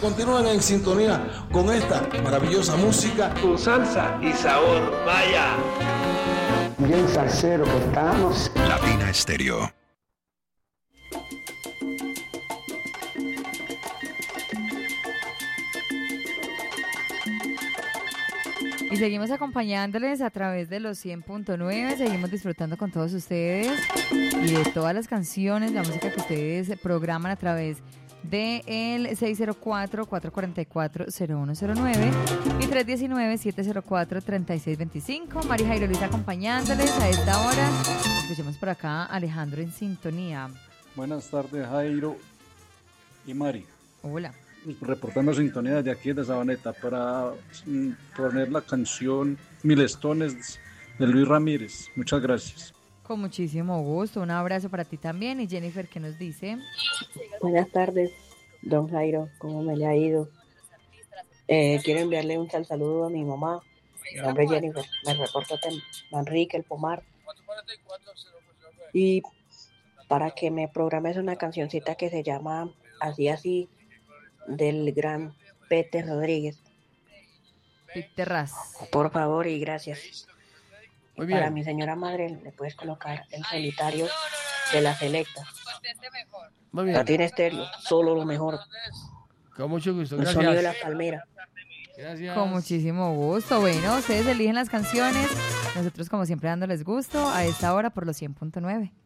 Continúen en sintonía con esta maravillosa música. Con salsa y sabor, vaya. Bien salsero que estamos. Latina Estéreo. Y seguimos acompañándoles a través de los 100.9, seguimos disfrutando con todos ustedes y de todas las canciones, la música que ustedes programan a través del 604-444-0109 y 319-704-3625. María Jairo Luisa acompañándoles a esta hora. Escuchemos por acá a Alejandro en sintonía. Buenas tardes, Jairo y Mari. Hola. Reportando sintonía de aquí de Sabaneta para poner la canción Milestones de Luis Ramírez. Muchas gracias. Con muchísimo gusto, un abrazo para ti también. Y Jennifer, ¿qué nos dice? Buenas tardes, don Jairo, ¿cómo me le ha ido? Quiero enviarle un saludo a mi mamá. Mi nombre es Jennifer, me reporto de Manrique, El Pomar. Y para que me programes una cancioncita que se llama Así Así, del gran Peter Rodríguez. Peter Raz. Por favor y gracias. Muy bien. Para mi señora madre le puedes colocar El Solitario de La Selecta. Muy bien. Latina Estéreo, solo lo mejor. Con mucho gusto, El sonido de la gracias. palmera. Gracias. Con muchísimo gusto. Bueno, ustedes eligen las canciones. Nosotros, como siempre, dándoles gusto a esta hora por los 100.9.